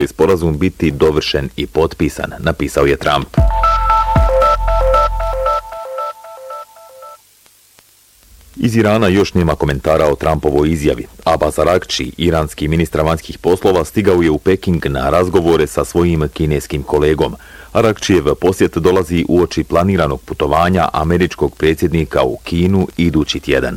sporazum biti dovršen i potpisan, napisao je Trump. Iz Irana još nema komentara o Trumpovoj izjavi. Abbas Araghči, iranski ministar vanjskih poslova, stigao je u Peking na razgovore sa svojim kineskim kolegom. Araghčijev posjet dolazi uoči planiranog putovanja američkog predsjednika u Kinu idući tjedan.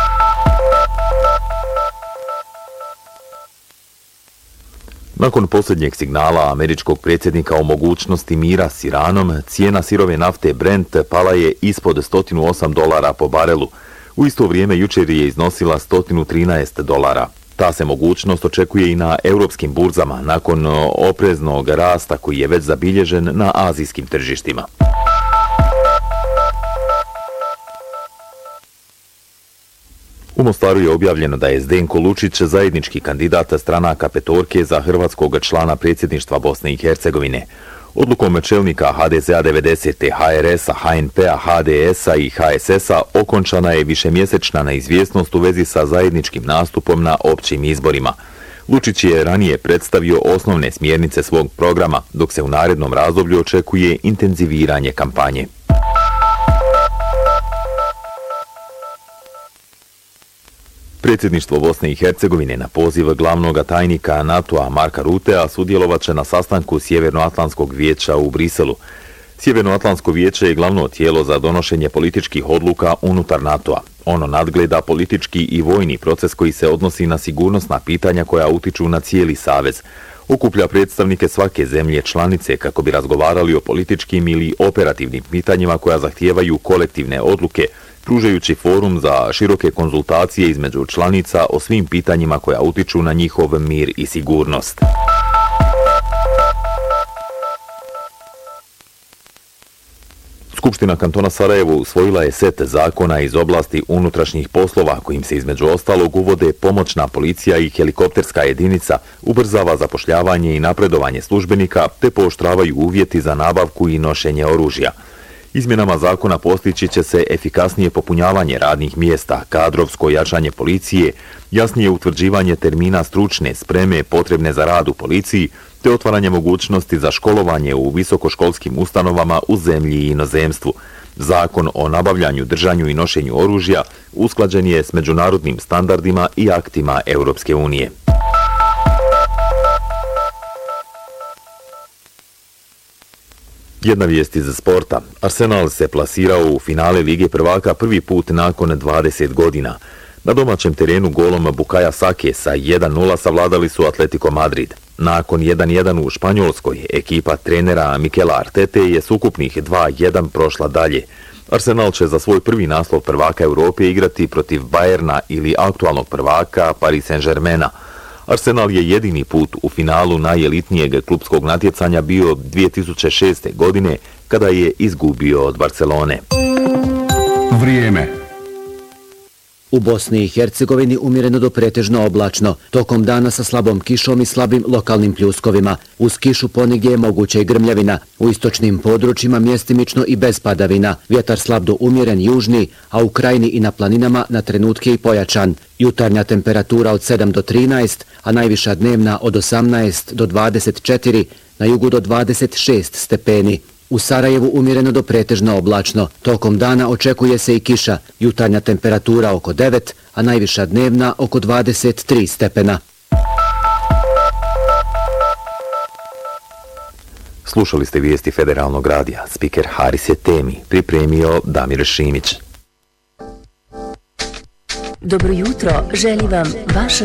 Nakon posljednjeg signala američkog predsjednika o mogućnosti mira s Iranom, cijena sirove nafte Brent pala je ispod $108 po barelu. U isto vrijeme jučer je iznosila $113. Ta se mogućnost očekuje i na europskim burzama nakon opreznog rasta koji je već zabilježen na azijskim tržištima. U Mostaru je objavljeno da je Zdenko Lučić zajednički kandidat stranaka petorke za hrvatskog člana predsjedništva Bosne i Hercegovine. Odlukom čelnika HDZ-a 90, HRS-a, HNP-a, HDS-a i HSS-a okončana je višemjesečna neizvjesnost u vezi sa zajedničkim nastupom na općim izborima. Lučić je ranije predstavio osnovne smjernice svog programa, dok se u narednom razdoblju očekuje intenziviranje kampanje. Predsjedništvo Bosne i Hercegovine na poziv glavnog tajnika NATO-a Marka Rutea sudjelovat će na sastanku Sjevernoatlantskog vijeća u Briselu. Sjevernoatlantsko vijeće je glavno tijelo za donošenje političkih odluka unutar NATO-a. Ono nadgleda politički i vojni proces koji se odnosi na sigurnosna pitanja koja utiču na cijeli savez. Okuplja predstavnike svake zemlje članice kako bi razgovarali o političkim ili operativnim pitanjima koja zahtijevaju kolektivne odluke, pružajući forum za široke konzultacije između članica o svim pitanjima koja utiču na njihov mir i sigurnost. Skupština kantona Sarajevo usvojila je set zakona iz oblasti unutrašnjih poslova kojim se između ostalog uvode pomoćna policija i helikopterska jedinica, ubrzava zapošljavanje i napredovanje službenika te pooštravaju uvjeti za nabavku i nošenje oružja. Izmjenama zakona postići će se efikasnije popunjavanje radnih mjesta, kadrovsko jačanje policije, jasnije utvrđivanje termina stručne spreme potrebne za rad u policiji, te otvaranje mogućnosti za školovanje u visokoškolskim ustanovama u zemlji i inozemstvu. Zakon o nabavljanju, držanju i nošenju oružja usklađen je s međunarodnim standardima i aktima Europske unije. Jedna vijest iz sporta. Arsenal se plasirao u finale Lige prvaka prvi put nakon 20 godina. Na domaćem terenu golom Bukaja Sake sa 1:0 savladali su Atletico Madrid. Nakon 1:1 u Španjolskoj, ekipa trenera Mikela Artete je s ukupnih 2:1 prošla dalje. Arsenal će za svoj prvi naslov prvaka Europe igrati protiv Bayerna ili aktualnog prvaka Paris Saint-Germaina. Arsenal je jedini put u finalu najelitnijeg klupskog natjecanja bio 2006. godine kada je izgubio od Barcelone. Vrijeme. U Bosni i Hercegovini umjereno do pretežno oblačno, tokom dana sa slabom kišom i slabim lokalnim pljuskovima. Uz kišu ponegdje je moguća i grmljavina, u istočnim područjima mjestimično i bez padavina. Vjetar slab do umjeren južni, a u krajini i na planinama na trenutke i pojačan. Jutarnja temperatura od 7 do 13, a najviša dnevna od 18 do 24, na jugu do 26 stepeni. U Sarajevu umjereno do pretežno oblačno. Tokom dana očekuje se i kiša. Jutarnja temperatura oko 9, a najviša dnevna oko 23 stepena. Slušali ste vijesti Federalnog radija. Spiker Haris je temi pripremio Damir Šimić. Dobro jutro, želi vam vaš